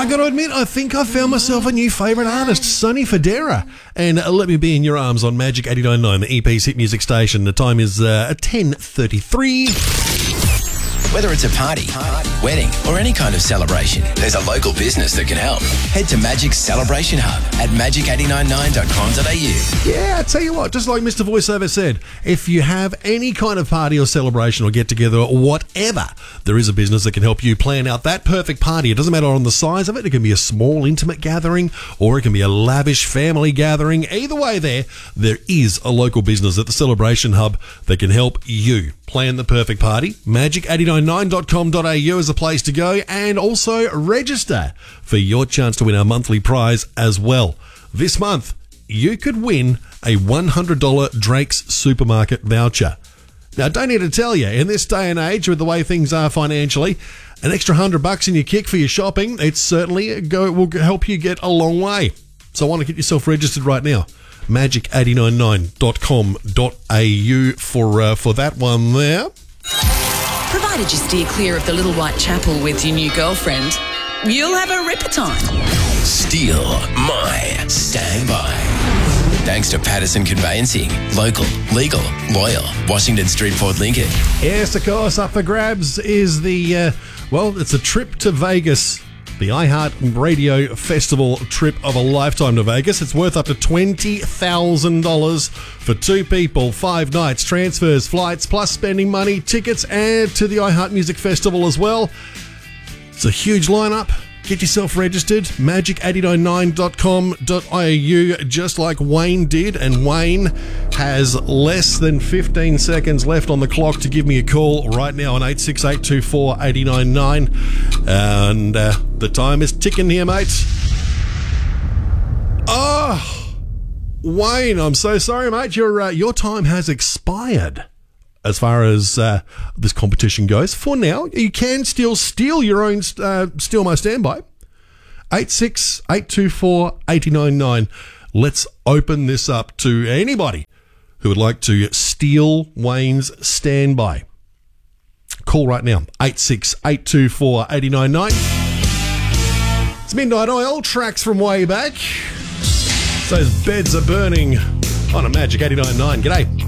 got to admit, I think I found myself a new favourite artist, Sonny Fodera. And let me be in your arms on Magic 89.9, the EP's hit music station. The time is 10:33. Whether it's a party, wedding, or any kind of celebration, there's a local business that can help. Head to Magic's Celebration Hub at magic899.com.au. Yeah, I tell you what, just like Mr. Voiceover said, if you have any kind of party or celebration or get together or whatever, there is a business that can help you plan out that perfect party. It doesn't matter on the size of it. It can be a small, intimate gathering, or it can be a lavish family gathering. Either way there is a local business at the Celebration Hub that can help you plan the perfect party. Magic899.com.au is a place to go, and also register for your chance to win our monthly prize as well. This month, you could win a $100 Drake's Supermarket voucher. Now, I don't need to tell you, in this day and age with the way things are financially, an extra $100 in your kick for your shopping, it certainly will help you get a long way. So I want to get yourself registered right now. Magic899.com.au for that one there. Provided you steer clear of the Little White Chapel with your new girlfriend, you'll have a ripper time. Steal my standby. Thanks to Patterson Conveyancing. Local, legal, loyal. Washington Street, Port Lincoln. Yes, of course, up for grabs is the, it's a trip to Vegas. The iHeart Radio Festival trip of a lifetime to Vegas. It's worth up to $20,000 for 2 people, 5 nights, transfers, flights, plus spending money, tickets, and to the iHeart Music Festival as well. It's a huge lineup. Get yourself registered. Magic899.com.au, just like Wayne did. And Wayne has less than 15 seconds left on the clock to give me a call right now on 86824 And the time is ticking here, mate. Oh, Wayne, I'm so sorry, mate. Your time has expired. As far as this competition goes, for now, you can still steal your own Steal My Standby. 86824 Let's open this up to anybody who would like to steal Wayne's standby. Call right now, 86824 It's Midnight Oil, tracks from way back. Those beds are burning on a Magic 89.9. G'day.